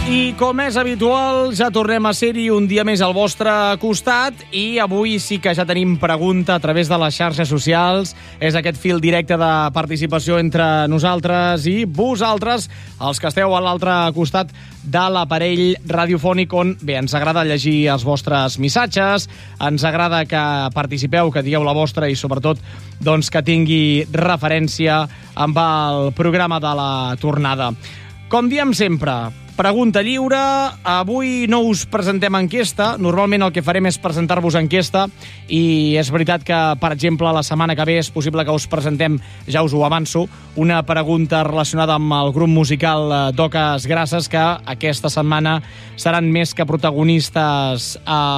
I com és habitual, ja tornem a ser-hi un dia més al vostre costat i avui sí que ja tenim pregunta a través de les xarxes socials. És aquest fil directe de participació entre nosaltres i vosaltres, els que esteu a l'altre costat de l'aparell radiofònic on, bé, ens agrada llegir els vostres missatges, ens agrada que participeu, que digueu la vostra i sobretot doncs, que tingui referència amb el programa de la tornada. Com diem sempre, pregunta lliure. Avui no us presentem enquesta. Normalment el que farem és presentar-vos enquesta i és veritat que, per exemple, la setmana que ve és possible que us presentem, ja us ho avanço, una pregunta relacionada amb el grup musical d'Oques Grasses, que aquesta setmana seran més que protagonistes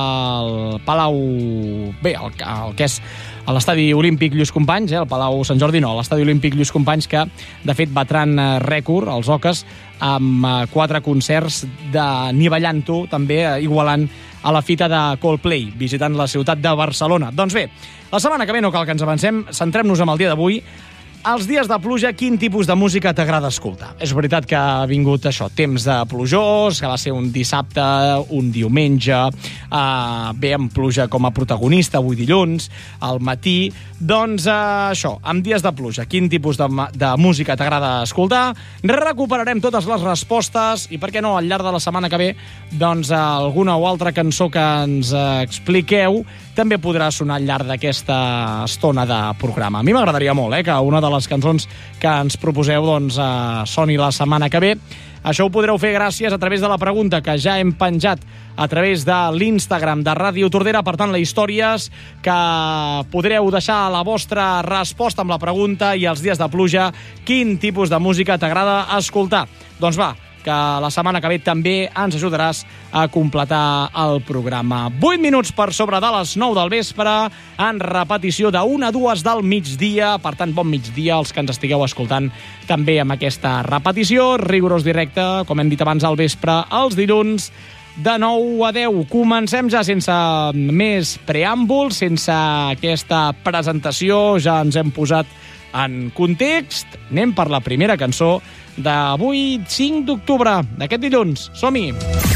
al Palau... Bé, el que és a l'Estadi Olímpic Lluís Companys, al Palau Sant Jordi no, a l'Estadi Olímpic Lluís Companys, que de fet batran rècord, els Oques, amb 4 concerts d'anivellant-ho, també igualant a la fita de Coldplay, visitant la ciutat de Barcelona. Doncs bé, la setmana que ve no cal que ens avancem, centrem-nos en el dia d'avui. Els dies de pluja, quin tipus de música t'agrada escoltar? És veritat que ha vingut això, temps de plujós, que va ser un dissabte, un diumenge, bé, amb pluja com a protagonista, avui dilluns, al matí. Doncs això, amb dies de pluja, quin tipus de música t'agrada escoltar? Recuperarem totes les respostes i, per què no, al llarg de la setmana que ve, doncs alguna o altra cançó que ens expliqueu també podrà sonar al llarg d'aquesta estona de programa. A mi m'agradaria molt que una de les cançons que ens proposeu doncs, soni la setmana que ve. Això ho podreu fer gràcies a través de la pregunta que ja hem penjat a través de l'Instagram de Ràdio Tordera. Per tant, les històries que podreu deixar la vostra resposta amb la pregunta i els dies de pluja, quin tipus de música t'agrada escoltar? Doncs va, que la setmana que ve també ens ajudaràs a completar el programa. 8 minuts per sobre de les 9 del vespre, en repetició de 1 a 2 del migdia. Per tant, bon migdia als que ens estigueu escoltant també amb aquesta repetició. Rigorós directe, com hem dit abans, al vespre, els dilluns, de 9 a 10. Comencem ja sense més preàmbuls, sense aquesta presentació. Ja ens hem posat en context. Anem per la primera cançó d'avui, 5 d'octubre, d'aquest dilluns. Som-hi!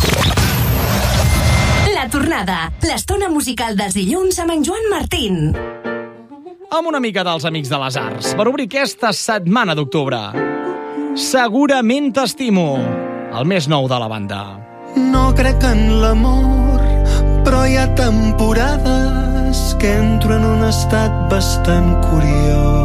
La tornada, l'estona musical dels dilluns amb en Joan Martín. Amb una mica dels Amics de les Arts, per obrir aquesta setmana d'octubre. Segurament t'estimo, el més nou de la banda. No crec en l'amor, però hi ha temporades que entro en un estat bastant curiós.